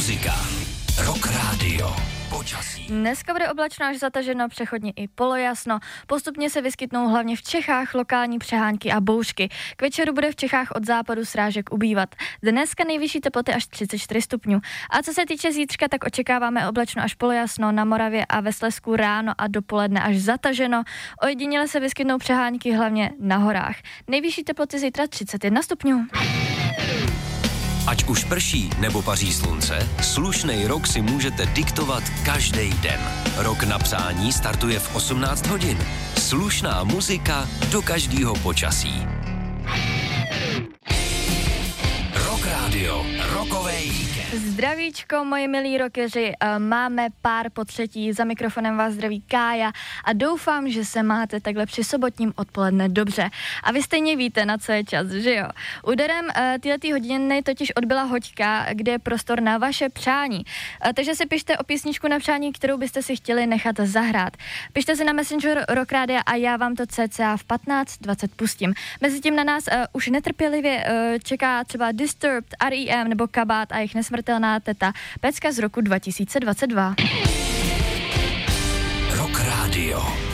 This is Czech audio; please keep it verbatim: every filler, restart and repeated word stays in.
muzika. Rock Radio. Počasí. Dneska bude oblačno až zataženo, přechodně i polojasno. Postupně se vyskytnou hlavně v Čechách lokální přehánky a bouřky. K večeru bude v Čechách od západu srážek ubývat. Dneska nejvyšší teploty až třicet čtyři stupňů. A co se týče zítřka, tak očekáváme oblačno až polojasno, na Moravě a ve Slezsku ráno a dopoledne až zataženo. Ojediněle se vyskytnou přehánky hlavně na horách. Nejvyšší teploty zítra třicet jedna stupňů. Ať už prší nebo paří slunce, slušnej rok si můžete diktovat každý den. Rok na přání startuje v osmnáct hodin. Slušná muzika do každého počasí. Rock Radio, rokovej víkend. Zdravíčko, moji milí rockeři, máme pár po třetí, za mikrofonem vás zdraví Kája a doufám, že se máte takhle při sobotním odpoledne dobře. A vy stejně víte, na co je čas, že jo? Úderem této hodiny totiž odbyla hoďka, kde je prostor na vaše přání. Takže si pište o písničku na přání, kterou byste si chtěli nechat zahrát. Pište si na Messenger Rock Radia a já vám to cca v patnáct dvacet pustím. Mezitím na nás uh, už netrpělivě uh, čeká třeba Disturbed, R E M nebo Kabát a jejich nesmrtelná teta, pecka z roku dva tisíce dvacet dva. Rock Radio.